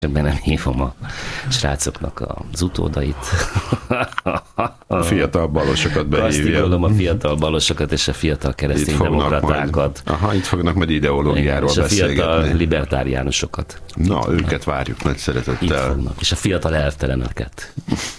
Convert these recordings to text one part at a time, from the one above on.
Ebben nem hívom a srácoknak az utódait. A fiatal balosokat behívja. Kasztigolom a fiatal balosokat és a fiatal kereszténydemokratákat. Itt fognak majd ideológiáról beszélgetni. És a fiatal libertáriánusokat. Na, őket várjuk nagy szeretettel. És a fiatal elvteleneket.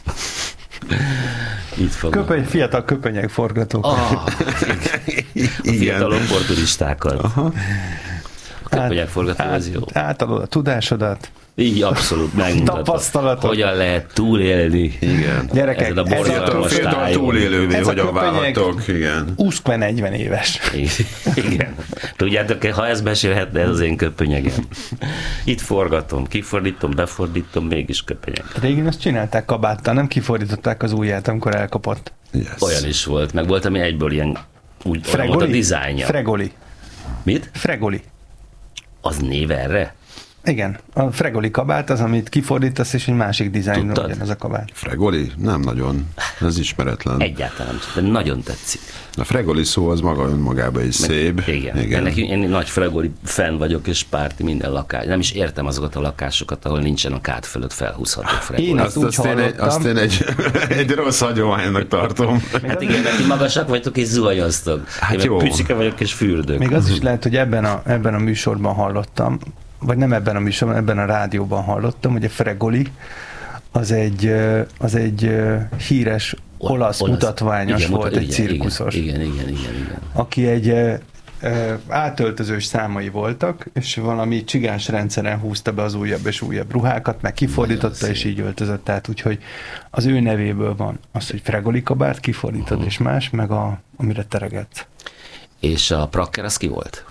Itt fognak. Fiatal köpenyek forgatók. A fiatal opportunistákat. A köpenyek forgató, az jó. Átadod a tudásodat. Így abszolút megmutatod, tapasztalatot. hogyan lehet túlélni. Igen. Gyerekek, ezen a borzalmas tájon. Túlélővé, Ez a hogyan köpenyek válhattok. Igen. Uszkve 40 éves. Igen. Tudjátok, ha ez mesélhetne, ez az én köpönyegem. Itt forgatom, kifordítom, befordítom, mégis köpönyeg. Régen azt csinálták kabáttal, nem kifordították az ujját, amikor elkapott. Yes. Olyan is volt, meg volt, ami egyből ilyen, úgy olyan volt a dizájnja. Fregoli. Mit? Fregoli. Az név erre? Igen, a fregoli kabát az, amit kifordítasz, és egy másik dizájnról ugyanaz a kabát. Fregoli? Nem nagyon. Ez ismeretlen. Egyáltalán nem, de nagyon tetszik. A fregoli szó az maga önmagában is szép. Igen. Én nagy fregoli fan vagyok, és párti minden lakás. Nem is értem azokat a lakásokat, ahol nincsen a kád fölött felhúzható fregoli. Én azt én egy rossz hagyománynak tartom. Hát igen, mert ti magasak vagytok és zuhanyoztok. Hát én jó. Pücike vagyok és fürdök. Még az is lehet, hogy ebben a műsorban hallottam, vagy nem ebben a műsorban, ebben a rádióban hallottam, hogy a fregoli az egy híres olasz mutatványos igen, volt, egy cirkuszos. Igen. Aki egy átöltözős számai voltak, és valami csigáns rendszeren húzta be az újabb és újabb ruhákat, meg kifordította, és így öltözött át, úgyhogy az ő nevéből van az, hogy fregoli kabát, kifordítod és más, meg amire teregetsz. És a prakker az ki volt?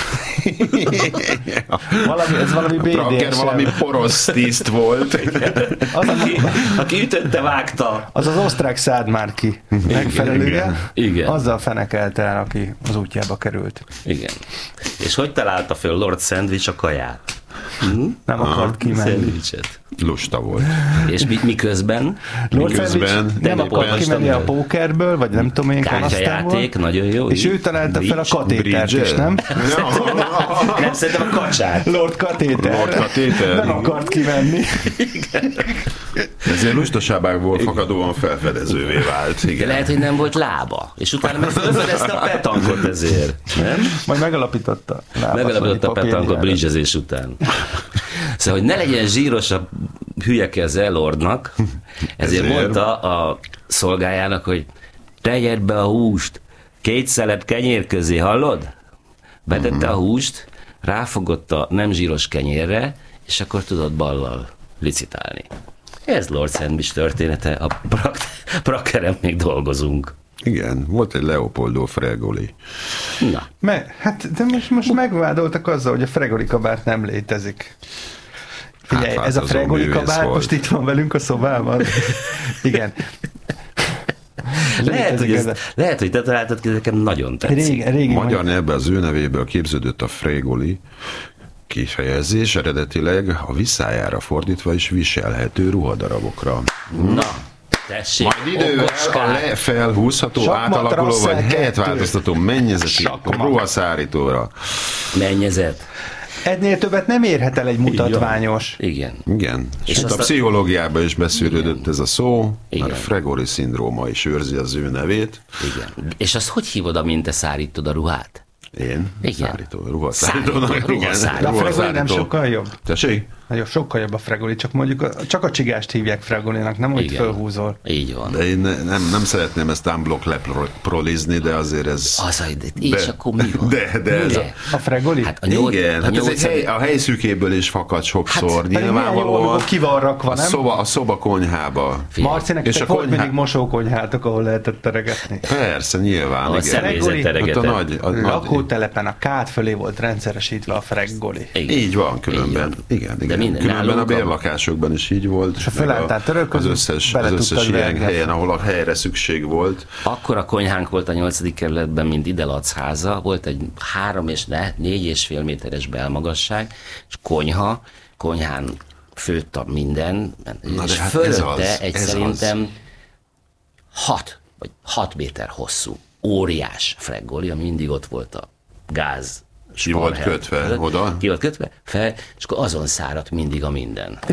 Ez valami BDSM. Prakker valami porosz tiszt volt. Aki ütötte, vágta. Az az osztrák Szádmárki megfelelője. Igen. Azzal fenekelte el, aki az útjába került. Igen. És hogy találta föl Lord Sandwich a kaját? Nem akart kimenni. Szendvicset. Lusta volt. És miközben? Lord Sandwich nem akart kimenni a pókerből, vagy nem tudom én, kártyajáték, nagyon jó. És ő találta fel a katétert is, nem? Nem, szerintem a kacsát. Lord Katéter. Nem akart kimenni. Ezért lustaságából fakadóan felfedezővé vált. Igen. De lehet, hogy nem volt lába. És utána meg felfedezte a petankot ezért. Nem? Majd megalapította. Megalapította a petankot bridgezés után. Szóval, hogy ne legyen zsíros a hülye keze Lordnak, ezért mondta a szolgájának, hogy tegyed be a húst 2 szelet kenyér közé, hallod? Betette a húst, ráfogott a nem zsíros kenyérre, és akkor tudott ballal licitálni. Ez Lord Sandwich története, a Prakkeren még dolgozunk. Igen, volt egy Leopoldo Fregoli. Na. De most megvádoltak azzal, hogy a fregoli kabát nem létezik. Figyelj, ez a fregoli kabát most itt van velünk a szobában. Igen. Lehet, hogy te találtad ki, nekem nagyon tetszik. Régen magyar nyelvben az ő nevéből képződött a Fregoli kifejezés, eredetileg a visszájára fordítva is viselhető ruhadarabokra. Na, tessék, majd idővel a lefelhúzható, átalakuló vagy helyet változtató mennyezeti ruhaszárítóra. Mennyezet. Ennél többet nem érhet el egy mutatványos. Igen. És a pszichológiában is beszűrődött ez a szó, mert a Fregoli szindróma is őrzi az ő nevét. Igen. És azt hogy hívod, amint te szárítod a ruhát? Én? Igen. Ruhaszárítónak. De a Fregoli nem sokkal jobb? Tessék? Nagyon sokkal jobb a Fregoli, csak mondjuk csak a csigást hívják Fregolinak, nem úgy fölhúzol. Így van. De én nem szeretném ezt unblock leprolizni, de azért ez... És akkor mi van? De ez a Fregoli? Hát igen, hát ez a helyszűkéből is fakad sokszor. Hát, nyilvánvalóan ki van rakva, nem? A szoba konyhába. Marci, nektek volt mindig mosókonyhátok, ahol lehetett teregetni? Persze, nyilván. A személyzet teregetett. Lakótelepen a kád fölé volt rendszeresítve a Fregoli. Így van, különben. Igen. Különben a bérlakásokban is így volt. És a fölálltál török, az összes ilyen helyen, ahol a helyre szükség volt. Akkor a konyhánk volt a 8. kerületben, mint Ide Lac háza. Volt egy 3 és 4,5 méteres belmagasság, és konyhán főtt a minden, és hát fölötte szerintem 6 méter hosszú, óriás Fregoli, ami mindig ott volt a gáz Ki volt kötve oda? Ki volt kötve fel, és akkor azon száradt mindig a minden.